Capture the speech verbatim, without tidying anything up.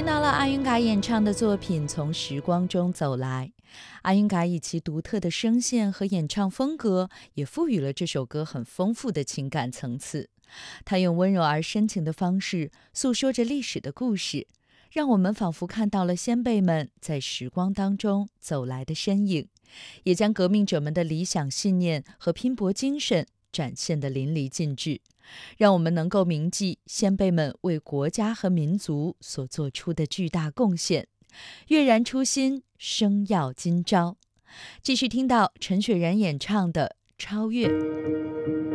听到了阿云嘎演唱的作品《从时光中走来》。阿云嘎以其独特的声线和演唱风格，也赋予了这首歌很丰富的情感层次。他用温柔而深情的方式诉说着历史的故事，让我们仿佛看到了先辈们在时光当中走来的身影，也将革命者们的理想信念和拼搏精神展现得淋漓尽致，让我们能够铭记先辈们为国家和民族所做出的巨大贡献，跃然初心，生耀今朝。继续听到陈雪然演唱的《超越》。